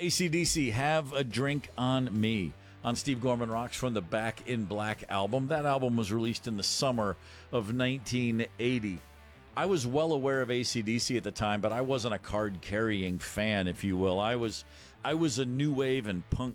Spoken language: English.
AC/DC, Have a Drink on Me, on Steve Gorman Rocks from the Back in Black album. That album was released in the summer of 1980. I was well aware of AC/DC at the time, but I wasn't a card-carrying fan, if you will. I was a new wave and punk